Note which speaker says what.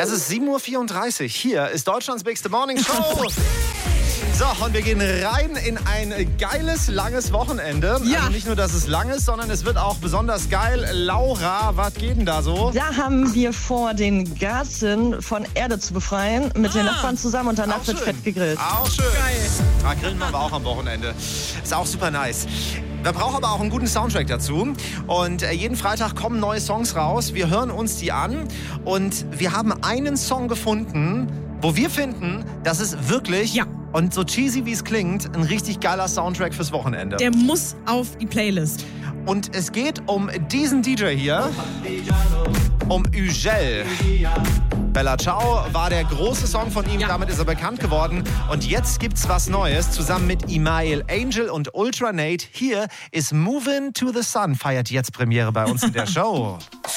Speaker 1: Es ist 7.34 Uhr. Hier ist Deutschlands Bigste Morning Show. So, und wir gehen rein in ein geiles, langes Wochenende.
Speaker 2: Ja.
Speaker 1: Also nicht nur, dass es lang ist, sondern es wird auch besonders geil. Laura, was geht denn da so?
Speaker 3: Da haben wir vor, den Garten von Erde zu befreien, mit den Nachbarn zusammen und danach
Speaker 1: Auch
Speaker 3: wird
Speaker 1: schön.
Speaker 3: fett gegrillt.
Speaker 1: Auch schön.
Speaker 2: Geil.
Speaker 1: Grillen machen wir auch am Wochenende. Ist auch super nice. Wir brauchen aber auch einen guten Soundtrack dazu. Und jeden Freitag kommen neue Songs raus. Wir hören uns die an. Und wir haben einen Song gefunden, wo wir finden, das ist wirklich, und so cheesy wie es klingt, ein richtig geiler Soundtrack fürs Wochenende.
Speaker 2: Der muss auf die Playlist.
Speaker 1: Und es geht um diesen DJ hier, um Ugel. Bella Ciao war der große Song von ihm, damit ist er bekannt geworden. Und jetzt gibt's was Neues, zusammen mit Imael, Angel und Ultra Nate. Hier ist Movin' to the Sun, feiert jetzt Premiere bei uns in der Show.